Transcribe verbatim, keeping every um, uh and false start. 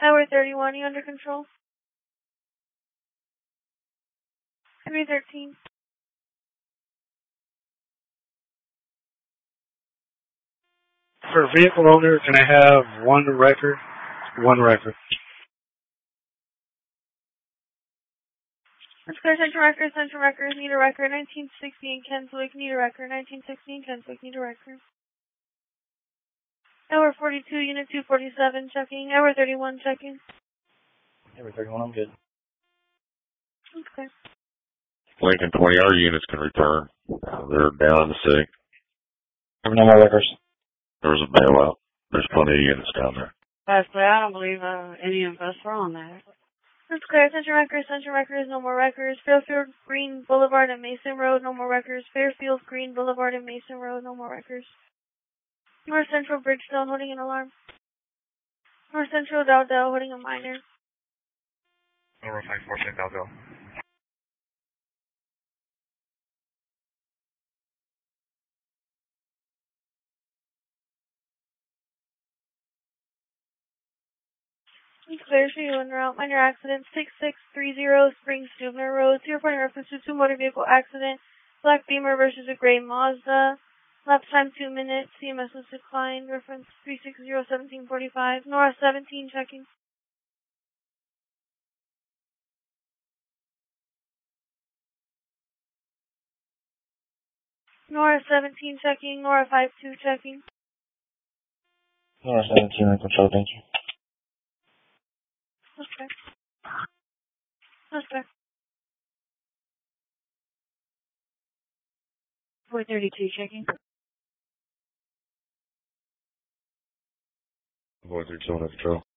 Tower thirty-one, you under control? three thirteen. For vehicle owner, can I have one record? One record. Let's clear Central Records, Central Records, need a record. nineteen sixty in Kenswick, need a record. nineteen sixty in Kenswick, need a record. Hour forty-two, Unit two forty-seven, checking. Hour thirty-one, checking. Hour thirty-one, I'm good. Okay. Lincoln twenty, our units can return. Uh, they're down in the city. Have no more records. There was a bailout. There's plenty of units down there. Actually, I don't believe uh, any of us are on that. Let's clear Central Records, Central Records, no more records. Fairfield Green Boulevard and Mason Road, no more records. Fairfield Green Boulevard and Mason Road, no more records. North Central Bridgestone holding an alarm. North Central Dowdell holding a minor. Over five fourteen Dowdell. Clear for you en route. Minor accident six six three zero Spring Stubner Road. Zero point reference to two motor vehicle accident. Black Beamer versus a gray Mazda. Lap time two minutes. C M S was declined. Reference three six zero seventeen forty-five. Nora seventeen checking. Nora seventeen checking. Nora five two checking. Nora seventeen in control, thank you. Okay. Okay. four thirty-two checking. Boys are still under control.